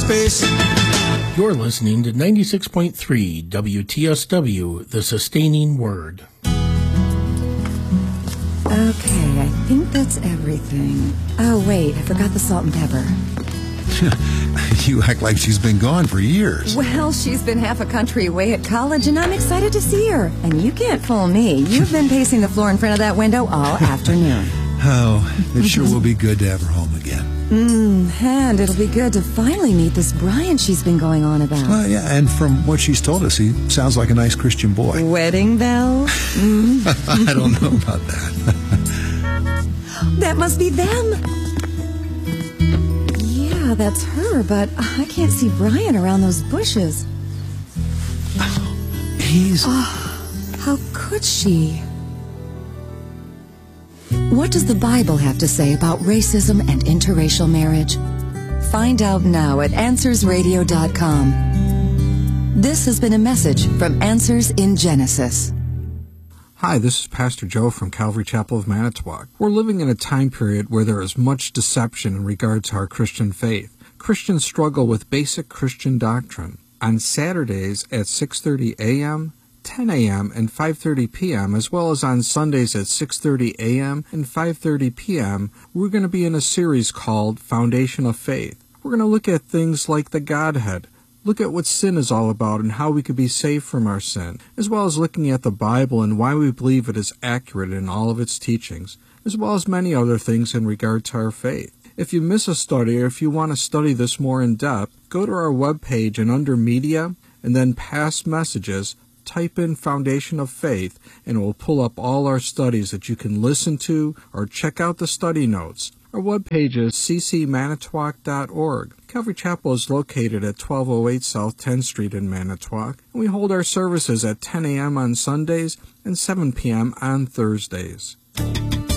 space. You're listening to 96.3 WTSW, The Sustaining Word. Okay, I think that's everything. Oh, wait, I forgot the salt and pepper. You act like she's been gone for years. Well, she's been half a country away at college, and I'm excited to see her. And you can't fool me. You've been pacing the floor in front of that window all afternoon. Oh, it sure will be good to have her home again. And it'll be good to finally meet this Brian she's been going on about. Yeah, and from what she's told us, he sounds like a nice Christian boy. Wedding bells? I don't know about that. That must be them. Yeah, that's her, but I can't see Brian around those bushes. He's... How could she? What does the Bible have to say about racism and interracial marriage? Find out now at AnswersRadio.com. This has been a message from Answers in Genesis. Hi, this is Pastor Joe from Calvary Chapel of Manitowoc. We're living in a time period where there is much deception in regard to our Christian faith. Christians struggle with basic Christian doctrine. On Saturdays at 6:30 a.m., 10 a.m. and 5:30 p.m., as well as on Sundays at 6:30 a.m. and 5:30 p.m., we're going to be in a series called Foundation of Faith. We're going to look at things like the Godhead, look at what sin is all about and how we could be saved from our sin, as well as looking at the Bible and why we believe it is accurate in all of its teachings, as well as many other things in regard to our faith. If you miss a study or if you want to study this more in depth, go to our webpage and under Media and then Past Messages, type in Foundation of Faith, and it will pull up all our studies that you can listen to or check out the study notes. Our webpage is ccmanitowoc.org. Calvary Chapel is located at 1208 South 10th Street in Manitowoc, and we hold our services at 10 a.m. on Sundays and 7 p.m. on Thursdays.